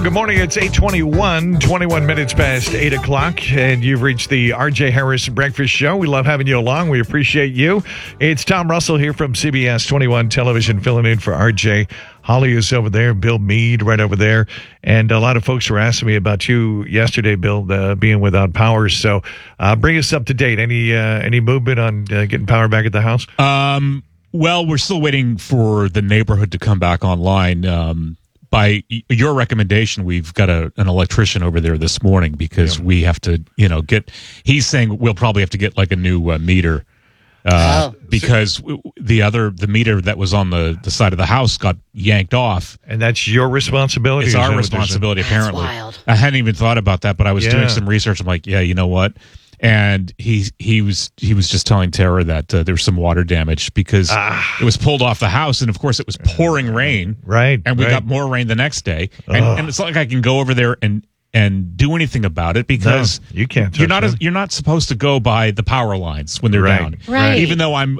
good morning. It's 8:21, 21 minutes past 8 o'clock, and you've reached the R.J. Harris Breakfast Show. We love having you along. We appreciate you. It's Tom Russell here from CBS 21 Television, filling in for R.J. Holly is over there, Bill Meade right over there, and a lot of folks were asking me about you yesterday, Bill, being without power. So bring us up to date. Any movement on getting power back at the house? Well, we're still waiting for the neighborhood to come back online. By your recommendation, we've got an electrician over there this morning because we have to, he's saying we'll probably have to get like a new meter because the meter that was on the side of the house got yanked off. And that's your responsibility? It's our responsibility, apparently. That's wild. I hadn't even thought about that, but I was doing some research. I'm like, yeah, you know what? And he was just telling Tara that there was some water damage because it was pulled off the house, and of course it was pouring rain. Right, and we got more rain the next day, and it's not like I can go over there and do anything about it because you can't. You're not supposed to go by the power lines when they're down. Right. Even though I'm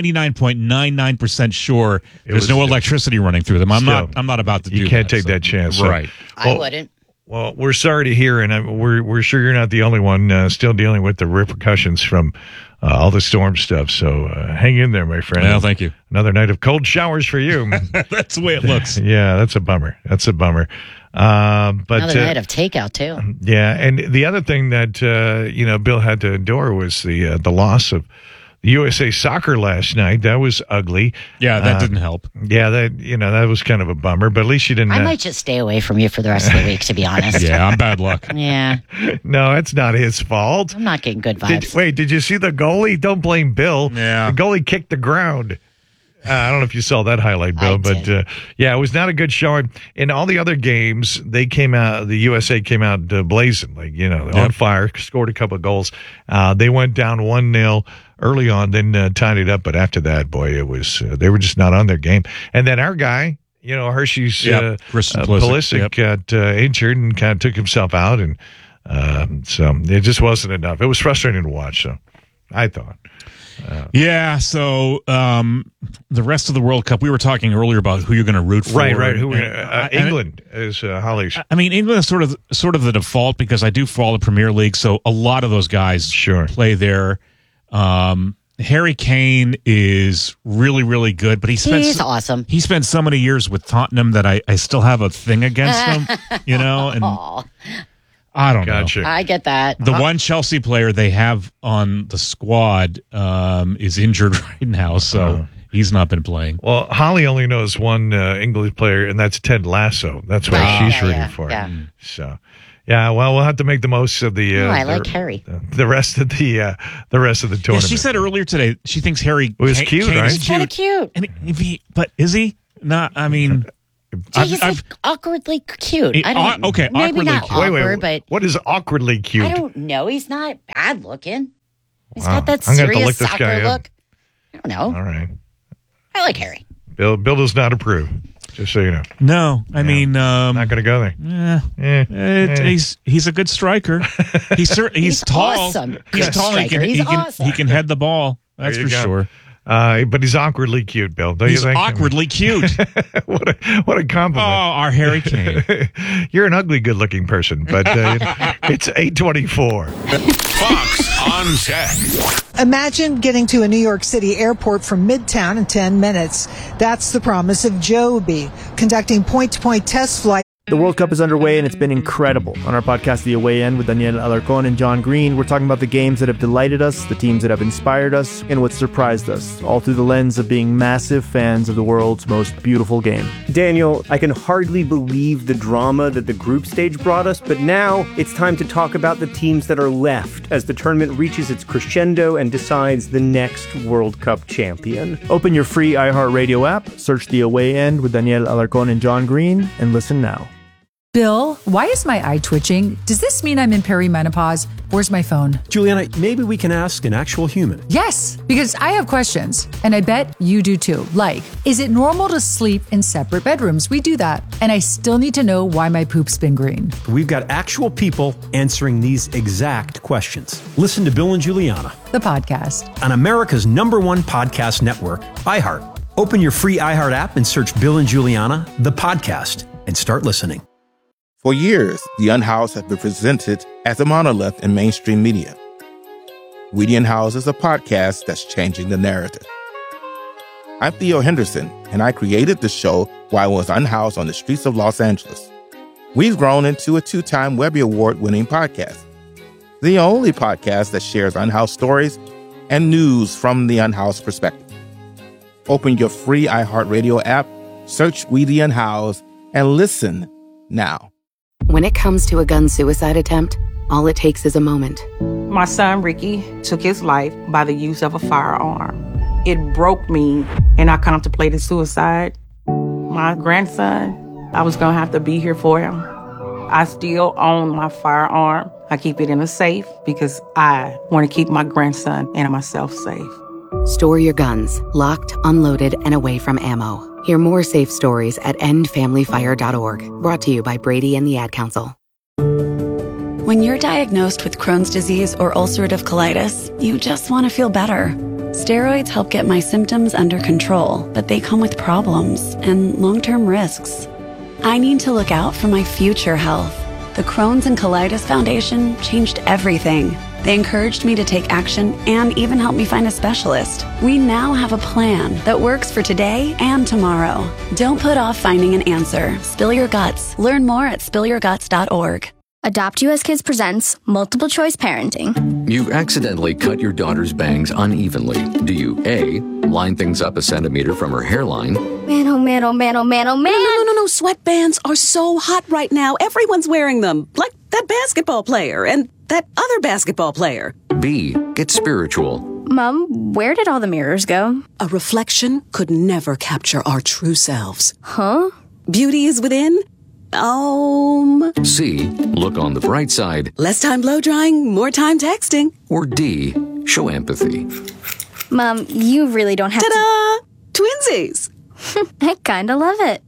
99.99% sure there's no electricity running through them. I'm not about to do that. You can't take that chance. Right. I wouldn't. Well, we're sorry to hear, and we're sure you're not the only one still dealing with the repercussions from all the storm stuff. So hang in there, my friend. Well, thank you. Another night of cold showers for you. That's the way it looks. Yeah, that's a bummer. But Another night of takeout too. Yeah, and the other thing that Bill had to endure was the loss of the USA Soccer last night. That was ugly. Yeah, that didn't help. Yeah, that was kind of a bummer. But at least you didn't. I might just stay away from you for the rest of the week, to be honest. Yeah, I'm bad luck. Yeah. No, it's not his fault. I'm not getting good vibes. Did you see the goalie? Don't blame Bill. Yeah. The goalie kicked the ground. I don't know if you saw that highlight, Bill, but it was not a good showing. In all the other games, the USA came out blazing, on fire, scored a couple of goals. They went down 1-0 early on, then tied it up. But after that, boy, it was they were just not on their game. And then our guy, Hershey's Pulisic got injured and kind of took himself out, and so it just wasn't enough. It was frustrating to watch. So I thought. So the rest of the World Cup, we were talking earlier about who you're going to root for. Right. England is Holly's. I mean, England is sort of the default because I do follow the Premier League, so a lot of those guys play there. Harry Kane is really, really good, but he's awesome. He spent so many years with Tottenham that I still have a thing against him, and I don't know. I get that. The one Chelsea player they have on the squad is injured right now, so he's not been playing. Well, Holly only knows one English player, and that's Ted Lasso. That's what she's rooting for. Yeah. So, well, we'll have to make the most of the. I like Harry. The rest of the tournament. Yeah, she said earlier today she thinks Harry was cute, right? He's kind of cute. But is he? Not. I mean. He's awkwardly cute. I don't. Okay, maybe awkwardly not cute. awkward, but what is awkwardly cute? I don't know. He's not bad looking. He's got that I'm gonna serious look soccer look. I don't know. All right. I like Harry. Bill does not approve. Just so you know. No, I mean, not going to go there. He's a good striker. He's tall. Awesome. He's tall. He can head the ball. That's for sure. But he's awkwardly cute, Bill. Don't you think? He's awkwardly cute. What a compliment. Oh, our Harry Kane. You're an ugly, good-looking person, but it's 8:24. Fox on Tech. Imagine getting to a New York City airport from Midtown in 10 minutes. That's the promise of Joby, conducting point-to-point test flights. The World Cup is underway, and it's been incredible. On our podcast, The Away End, with Daniel Alarcón and John Green, we're talking about the games that have delighted us, the teams that have inspired us, and what surprised us, all through the lens of being massive fans of the world's most beautiful game. Daniel, I can hardly believe the drama that the group stage brought us, but now it's time to talk about the teams that are left as the tournament reaches its crescendo and decides the next World Cup champion. Open your free iHeartRadio app, search The Away End with Daniel Alarcón and John Green, and listen now. Bill, why is my eye twitching? Does this mean I'm in perimenopause? Where's my phone? Juliana, maybe we can ask an actual human. Yes, because I have questions, and I bet you do too. Like, is it normal to sleep in separate bedrooms? We do that. And I still need to know why my poop's been green. We've got actual people answering these exact questions. Listen to Bill and Juliana, the podcast, on America's #1 podcast network, iHeart. Open your free iHeart app and search Bill and Juliana, the podcast, and start listening. For years, the Unhoused have been presented as a monolith in mainstream media. We the Unhoused is a podcast that's changing the narrative. I'm Theo Henderson, and I created the show while I was unhoused on the streets of Los Angeles. We've grown into a 2-time Webby Award-winning podcast, the only podcast that shares unhoused stories and news from the unhoused perspective. Open your free iHeartRadio app, search We the Unhoused, and listen now. When it comes to a gun suicide attempt, all it takes is a moment. My son, Ricky, took his life by the use of a firearm. It broke me, and I contemplated suicide. My grandson, I was going to have to be here for him. I still own my firearm. I keep it in a safe because I want to keep my grandson and myself safe. Store your guns, locked, unloaded, and away from ammo. Hear more safe stories at endfamilyfire.org. Brought to you by Brady and the Ad Council. When you're diagnosed with Crohn's disease or ulcerative colitis, you just want to feel better. Steroids help get my symptoms under control, but they come with problems and long-term risks. I need to look out for my future health. The Crohn's and Colitis Foundation changed everything. They encouraged me to take action and even helped me find a specialist. We now have a plan that works for today and tomorrow. Don't put off finding an answer. Spill your guts. Learn more at spillyourguts.org. Adopt US Kids presents Multiple Choice Parenting. You accidentally cut your daughter's bangs unevenly. Do you A, line things up a centimeter from her hairline? Man, oh man, oh man, oh man, oh man. No. Sweatbands are so hot right now. Everyone's wearing them. Like that basketball player and that other basketball player. B, get spiritual. Mom, where did all the mirrors go? A reflection could never capture our true selves. Huh? Beauty is within. C, look on the bright side. Less time blow drying, more time texting. Or D, show empathy. Mom, you really don't have Ta-da! Twinsies! I kinda love it.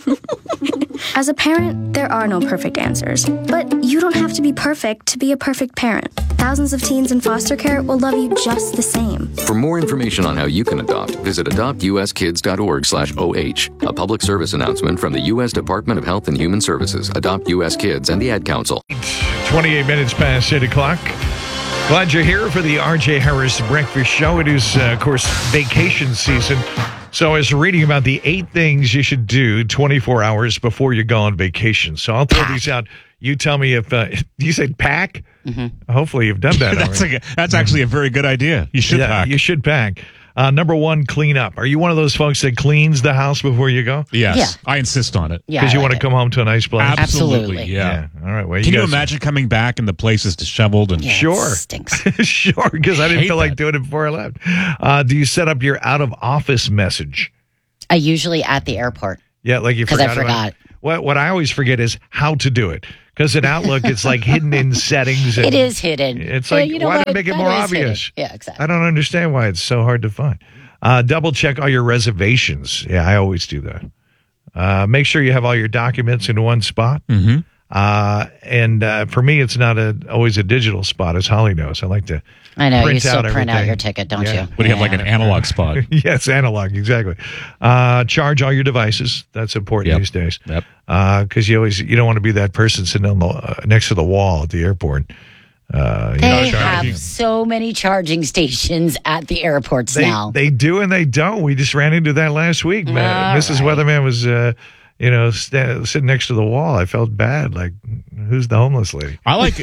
As a parent, there are no perfect answers. But you don't have to be perfect to be a perfect parent. Thousands of teens in foster care will love you just the same. For more information on how you can adopt, visit adoptuskids.org/OH. A public service announcement from the U.S. Department of Health and Human Services, Adopt U.S. Kids, and the Ad Council. 28 minutes past 8 o'clock. Glad you're here for the R.J. Harris Breakfast Show. It is, of course, vacation season. So I was reading about the 8 things you should do 24 hours before you go on vacation. So I'll throw these out. You tell me if you said pack. Mm-hmm. Hopefully you've done that. That's actually a very good idea. You should pack. You should pack. Number 1, clean up. Are you one of those folks that cleans the house before you go? Yes. Yeah. I insist on it. Because you want to come home to a nice place? Absolutely. Yeah. All right. Well, Can you imagine coming back and the place is disheveled? And Sure. It stinks. Sure, because I didn't feel like doing it before I left. Do you set up your out-of-office message? I usually at the airport. Yeah, like you forgot. Because I forgot. What I always forget is how to do it. Because in Outlook, it's like hidden in settings. It is hidden. It's like, why not make it more obvious? Hidden. Yeah, exactly. I don't understand why it's so hard to find. Double check all your reservations. Yeah, I always do that. Make sure you have all your documents in one spot. Mm-hmm. And for me, it's not always a digital spot, as Holly knows. I like to you still print out your ticket, don't you? But you have like an analog spot. Yes, analog, exactly. Charge all your devices. That's important these days. Yep. Because you don't want to be that person sitting on next to the wall at the airport. They have so many charging stations at the airports now. They do and they don't. We just ran into that last week. Mrs. Weatherman was, sitting next to the wall. I felt bad. Like, who's the homeless lady? I like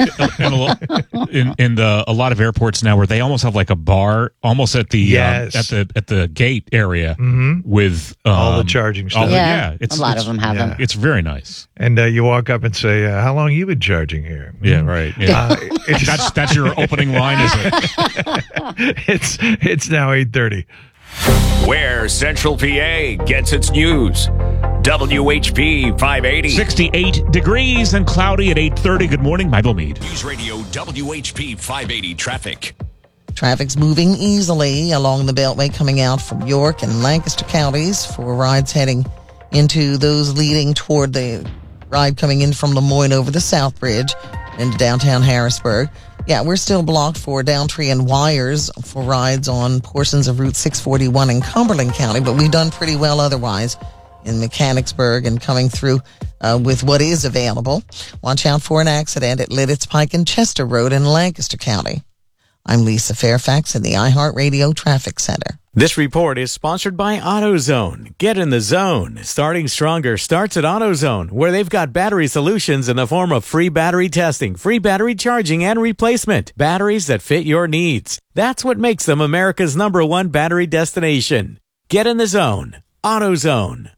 in a lot of airports now where they almost have like a bar almost at the at the gate area with all the charging stuff. A lot of them have them. It's very nice. And you walk up and say, "How long you been charging here?" Yeah, right. Yeah. That's your opening line, is it? It's now 8:30. Where Central PA gets its news. WHP 580. 68 degrees and cloudy at 8:30. Good morning, Michael Meade. News Radio WHP 580 traffic. Traffic's moving easily along the Beltway coming out from York and Lancaster counties for rides heading into those leading toward the ride coming in from Lemoyne over the South Bridge into downtown Harrisburg. Yeah, we're still blocked for Downtree and Wires for rides on portions of Route 641 in Cumberland County, but we've done pretty well otherwise. in Mechanicsburg and coming through with what is available. Watch out for an accident at Lidditz Pike and Chester Road in Lancaster County. I'm Lisa Fairfax in the iHeartRadio Traffic Center. This report is sponsored by AutoZone. Get in the zone. Starting stronger starts at AutoZone, where they've got battery solutions in the form of free battery testing, free battery charging, and replacement. Batteries that fit your needs. That's what makes them America's #1 battery destination. Get in the zone. AutoZone.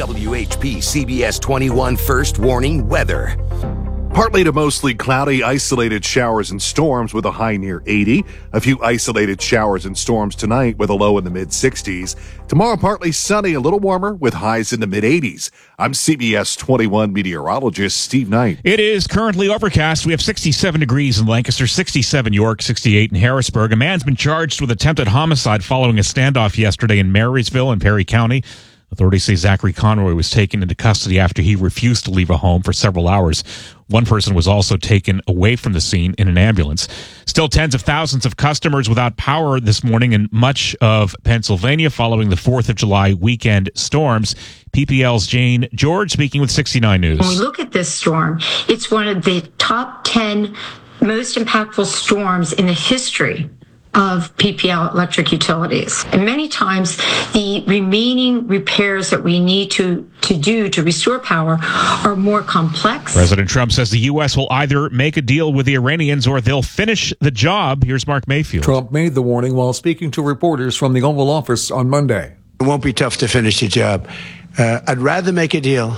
WHP CBS 21 First Warning Weather. Partly to mostly cloudy, isolated showers and storms with a high near 80. A few isolated showers and storms tonight with a low in the mid-60s. Tomorrow, partly sunny, a little warmer with highs in the mid-80s. I'm CBS 21 meteorologist Steve Knight. It is currently overcast. We have 67 degrees in Lancaster, 67 York, 68 in Harrisburg. A man's been charged with attempted homicide following a standoff yesterday in Marysville in Perry County. Authorities say Zachary Conroy was taken into custody after he refused to leave a home for several hours. One person was also taken away from the scene in an ambulance. Still tens of thousands of customers without power this morning in much of Pennsylvania following the 4th of July weekend storms. PPL's Jane George speaking with 69 News. When we look at this storm, it's one of the top 10 most impactful storms in the history of PPL Electric Utilities. And many times the remaining repairs that we need to do to restore power are more complex. President Trump says the U.S. will either make a deal with the Iranians or they'll finish the job. Here's Mark Mayfield. Trump made the warning while speaking to reporters from the Oval Office on Monday. It won't be tough to finish the job. I'd rather make a deal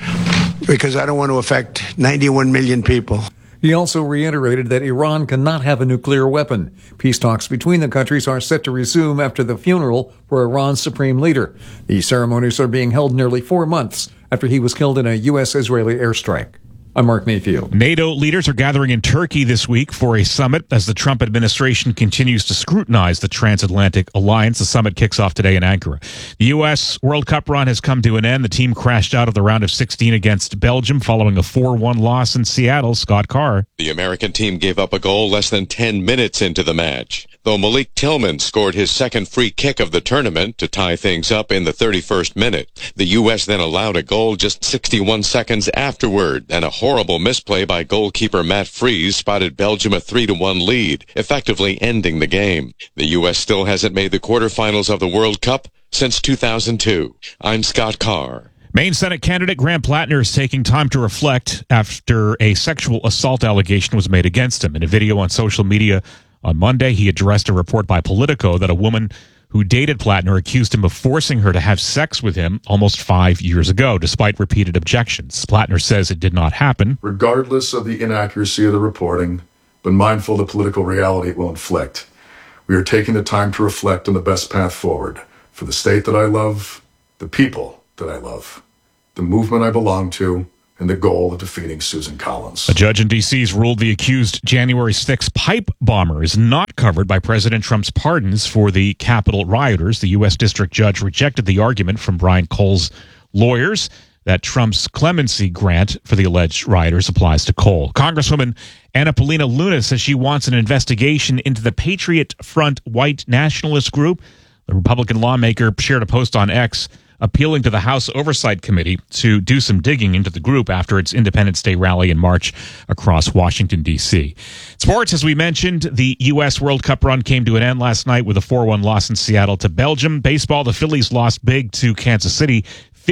because I don't want to affect 91 million people. He also reiterated that Iran cannot have a nuclear weapon. Peace talks between the countries are set to resume after the funeral for Iran's supreme leader. The ceremonies are being held nearly 4 months after he was killed in a U.S.-Israeli airstrike. I'm Mark Mayfield. NATO leaders are gathering in Turkey this week for a summit as the Trump administration continues to scrutinize the transatlantic alliance. The summit kicks off today in Ankara. The U.S. World Cup run has come to an end. The team crashed out of the round of 16 against Belgium following a 4-1 loss in Seattle. Scott Carr. The American team gave up a goal less than 10 minutes into the match, though Malik Tillman scored his second free kick of the tournament to tie things up in the 31st minute. The U.S. then allowed a goal just 61 seconds afterward, and a horrible misplay by goalkeeper Matt Freese spotted Belgium a 3-1 lead, effectively ending the game. The U.S. still hasn't made the quarterfinals of the World Cup since 2002. I'm Scott Carr. Maine Senate candidate Graham Plattner is taking time to reflect after a sexual assault allegation was made against him. In a video on social media on Monday, he addressed a report by Politico that a woman who dated Plattner accused him of forcing her to have sex with him almost 5 years ago, despite repeated objections. Plattner says it did not happen. Regardless of the inaccuracy of the reporting, but mindful of the political reality it will inflict, we are taking the time to reflect on the best path forward for the state that I love, the people that I love, the movement I belong to, and the goal of defeating Susan Collins. A judge in D.C. has ruled the accused January 6 pipe bomber is not covered by President Trump's pardons for the Capitol rioters. The U.S. District Judge rejected the argument from Brian Cole's lawyers that Trump's clemency grant for the alleged rioters applies to Cole. Congresswoman Anna Paulina Luna says she wants an investigation into the Patriot Front white nationalist group. The Republican lawmaker shared a post on X appealing to the House Oversight Committee to do some digging into the group after its Independence Day rally in March across Washington, D.C. Sports, as we mentioned, the U.S. World Cup run came to an end last night with a 4-1 loss in Seattle to Belgium. Baseball, the Phillies lost big to Kansas City,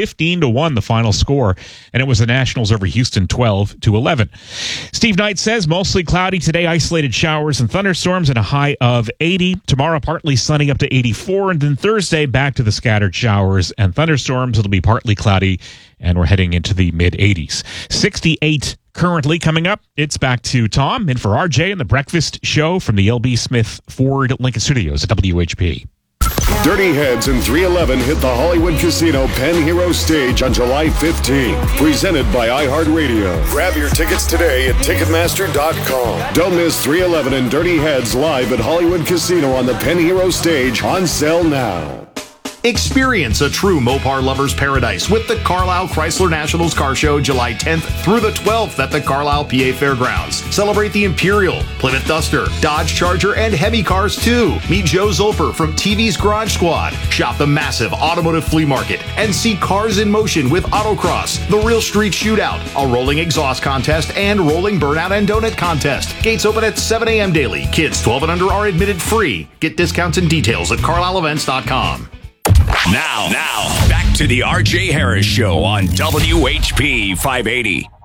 15-1 the final score, and it was the Nationals over Houston 12-11. Steve Knight says mostly cloudy today, isolated showers and thunderstorms and a high of 80. Tomorrow partly sunny up to 84, and then Thursday back to the scattered showers and thunderstorms. It'll be partly cloudy, and we're heading into the mid-80s. 68 currently. Coming up, it's back to Tom in for RJ and the Breakfast Show from the LB Smith Ford Lincoln Studios at WHP. Dirty Heads and 311 hit the Hollywood Casino Penn Hero stage on July 15th. Presented by iHeartRadio. Grab your tickets today at Ticketmaster.com. Don't miss 311 and Dirty Heads live at Hollywood Casino on the Penn Hero stage, on sale now. Experience a true Mopar lover's paradise with the Carlisle Chrysler Nationals Car Show July 10th through the 12th at the Carlisle, PA Fairgrounds. Celebrate the Imperial, Plymouth Duster, Dodge Charger, and Hemi cars too. Meet Joe Zolper from TV's Garage Squad. Shop the massive automotive flea market and see cars in motion with Autocross, the Real Street Shootout, a rolling exhaust contest, and rolling burnout and donut contest. Gates open at 7 a.m. daily. Kids 12 and under are admitted free. Get discounts and details at CarlisleEvents.com. Now, back to the RJ Harris Show on WHP 580.